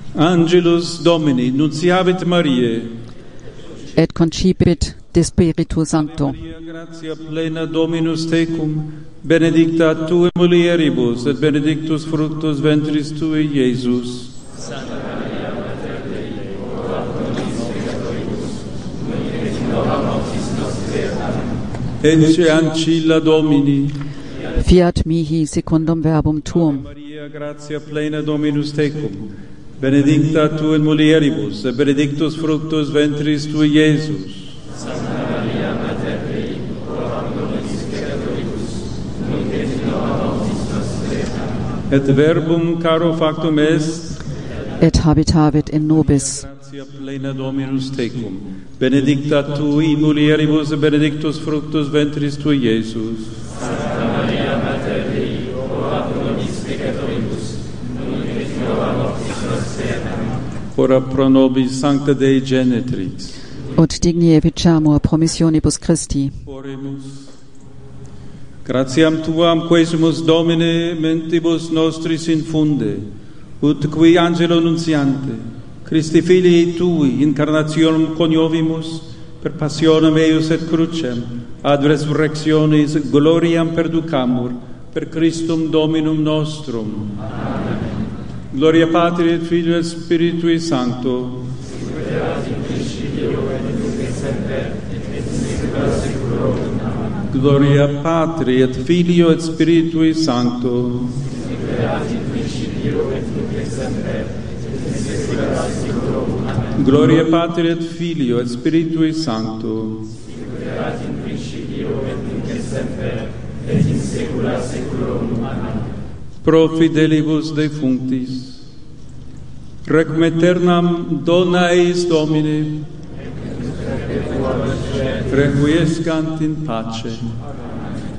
Angelus Domini, nunciavit Mariae. Et concipit de Spiritu Sancto. Maria, gratia plena Dominus tecum, benedicta tu in mulieribus, et benedictus fructus ventris tui, Iesus. Santa Maria, Mater Dei, ora pro nobis peccatoribus, nunc et in hora mortis nostre. Amen. Ecce ancilla Domini. Fiat mihi secundum verbum tuum. Maria, gratia plena Dominus tecum, benedicta tu in mulieribus, et benedictus fructus ventris tui, Iesus. Santa Maria, Mater Dei, ora pro nobis peccatoribus, nunc et in hora mortis nostre. Amen. Et verbum caro factum est, Et habitavit in nobis. gratia plena Dominus tecum, benedicta tu in mulieribus, et benedictus fructus ventris tui, Iesus. Santa Maria, Mater Dei, ora pro nobis peccatoribus, nunc et in hora mortis nostre. Amen. Ora pro nobis sancta Dei Genetrix. Ut digni ficamur promissionibus Christi. Oremus. Gratiam tuam quesumus Domine mentibus nostris infunde, ut qui angelo nunciante, Christi filii tui incarnationem coniovimus, per passionem eius et crucem, ad resurrectionis gloriam perducamur, per Christum Dominum nostrum. Amen. Gloria Patri et Filio et Spiritui Sancto. Sicut erat in principio et nunc et semper et in saecula saeculorum. Amen. Gloria Patri et Filio et Spiritui Sancto. Sicut erat in principio et nunc et semper et in saecula saeculorum. Amen. Gloria Patri et Filio et Spiritui Sancto. Sicut erat in principio et nunc et semper et in saecula saeculorum. Amen. Pro fidelibus defunctis, requiem aeternam dona eis Domine, requiescant in pace.